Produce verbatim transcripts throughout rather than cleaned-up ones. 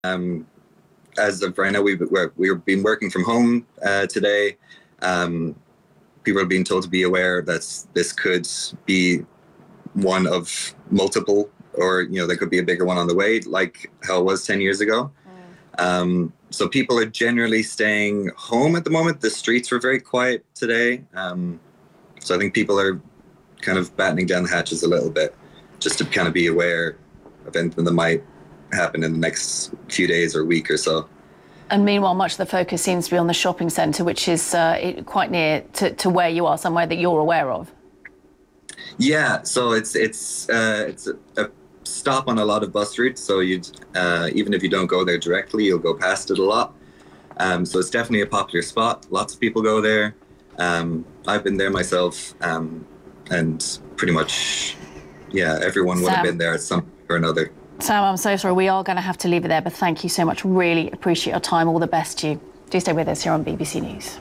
Um, as of right now, we've, we're, we've been working from home uh, today. Um, people are being told to be aware that this could be one of multiple, or, you know, there could be a bigger one on the way, like how it was ten years ago. Mm. Um, so people are generally staying home at the moment. The streets were very quiet today. Um, so I think people are kind of battening down the hatches a little bit, just to kind of be aware of anything that might happen in the next few days or week or so. And meanwhile, much of the focus seems to be on the shopping centre, which is uh, quite near to, to where you are, somewhere that you're aware of. Yeah, so it's it's uh, it's a, a stop on a lot of bus routes. So you'd uh, even if you don't go there directly, you'll go past it a lot. Um, so it's definitely a popular spot. Lots of people go there. Um, I've been there myself, um, and pretty much, yeah, everyone would Sam, have been there at some point or another. Sam, I'm so sorry. We are going to have to leave it there, but thank you so much. Really appreciate your time. All the best to you. Do stay with us here on B B C News.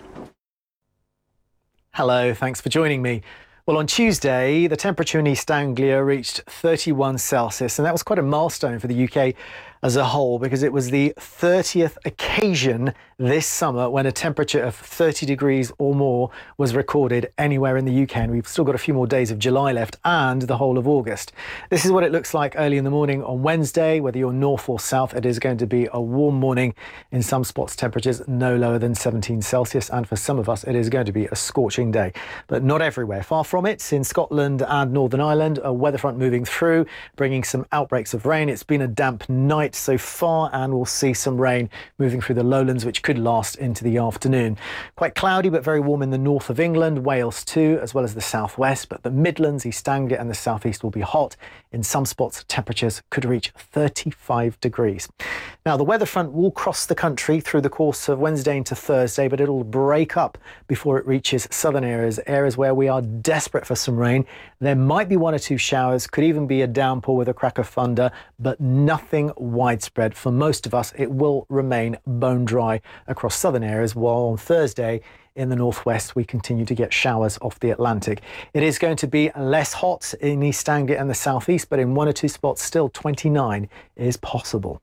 Hello, thanks for joining me. Well, on Tuesday, the temperature in East Anglia reached thirty-one Celsius, and that was quite a milestone for the U K as a whole, because it was the thirtieth occasion this summer when a temperature of thirty degrees or more was recorded anywhere in the U K. And we've still got a few more days of July left and the whole of August. This is what it looks like early in the morning on Wednesday. Whether you're north or south, it is going to be a warm morning. In some spots, temperatures no lower than seventeen Celsius. And for some of us, it is going to be a scorching day, but not everywhere. Far from it. In Scotland and Northern Ireland, a weather front moving through, bringing some outbreaks of rain. It's been a damp night so far, and we'll see some rain moving through the lowlands, which could last into the afternoon. Quite cloudy, but very warm in the north of England, Wales too, as well as the southwest. But the Midlands, East Anglia and the southeast will be hot. In some spots, temperatures could reach thirty-five degrees. Now, the weather front will cross the country through the course of Wednesday into Thursday, but it'll break up before it reaches southern areas, areas where we are desperate for some rain. There might be one or two showers, could even be a downpour with a crack of thunder, but nothing widespread. For most of us, it will remain bone dry across southern areas, while on Thursday in the northwest we continue to get showers off the Atlantic. It is going to be less hot in East Anglia and the southeast, but in one or two spots still twenty-nine is possible.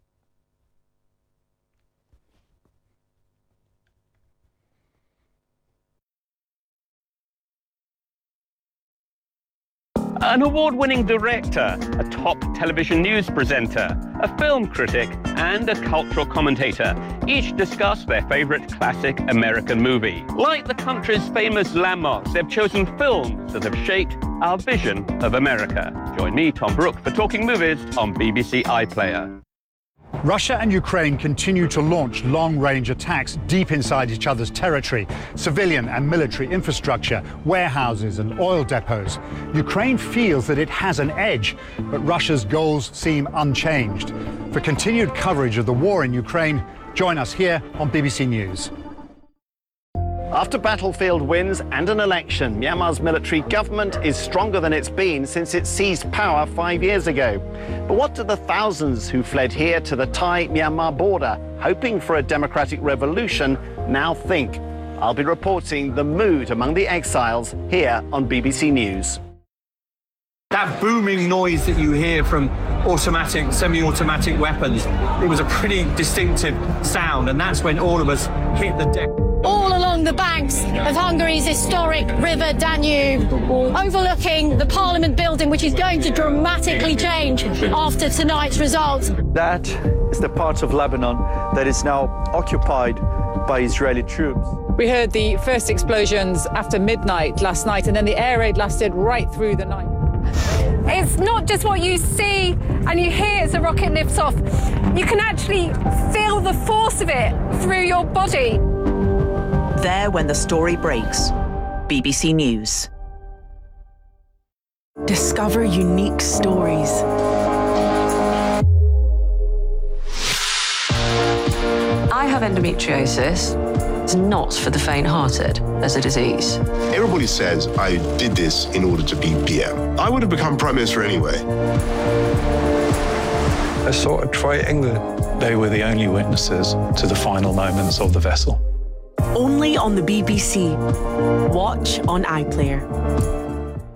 An award-winning director, a top television news presenter, a film critic, and a cultural commentator each discuss their favorite classic American movie. Like the country's famous landmarks, they've chosen films that have shaped our vision of America. Join me, Tom Brooke, for Talking Movies on B B C iPlayer. Russia and Ukraine continue to launch long-range attacks deep inside each other's territory, civilian and military infrastructure, warehouses and oil depots. Ukraine feels that it has an edge, but Russia's goals seem unchanged. For continued coverage of the war in Ukraine, join us here on B B C News. After battlefield wins and an election, Myanmar's military government is stronger than it's been since it seized power five years ago. But what do the thousands who fled here to the Thai-Myanmar border, hoping for a democratic revolution, now think? I'll be reporting the mood among the exiles here on B B C News. That booming noise that you hear from automatic, semi-automatic weapons, it was a pretty distinctive sound, and that's when all of us hit the deck. All along the banks of Hungary's historic River Danube, overlooking the Parliament building, which is going to dramatically change after tonight's results. That is the part of Lebanon that is now occupied by Israeli troops. We heard the first explosions after midnight last night, and then the air raid lasted right through the night. It's not just what you see and you hear as the rocket lifts off. You can actually feel the force of it through your body. There when the story breaks. B B C News. Discover unique stories. I have endometriosis. It's not for the faint-hearted as a disease. Everybody says I did this in order to be P M. I would have become Prime Minister anyway. I saw a triangle. They were the only witnesses to the final moments of the vessel. Only on the B B C. Watch on iPlayer.